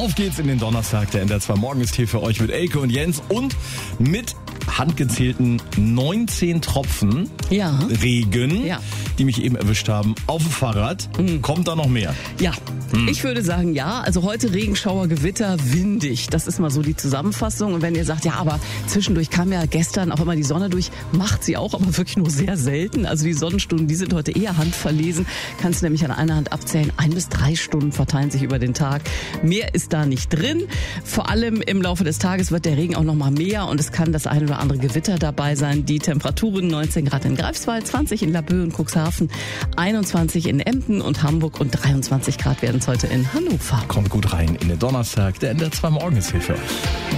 Auf geht's in den Donnerstag. Der NDR 2 Morgen ist hier für euch mit Elke und Jens und mit handgezählten 19 Tropfen Regen, die mich eben erwischt haben, auf dem Fahrrad. Kommt da noch mehr? Ja, ich würde sagen ja. Also heute Regenschauer, Gewitter, windig. Das ist mal so die Zusammenfassung. Und wenn ihr sagt, ja, aber zwischendurch kam ja gestern auch immer die Sonne durch, macht sie auch, aber wirklich nur sehr selten. Also die Sonnenstunden, die sind heute eher handverlesen. Kannst du nämlich an einer Hand abzählen. 1 bis 3 Stunden verteilen sich über den Tag. Mehr ist da nicht drin. Vor allem im Laufe des Tages wird der Regen auch noch mal mehr und es kann das ein oder andere Gewitter dabei sein. Die Temperaturen 19 Grad in Greifswald, 20 in Laboe und Cuxhaven, 21 in Emden und Hamburg und 23 Grad werden es heute in Hannover. Kommt gut rein in den Donnerstag. Der NDR 2 Morgen ist hier für euch.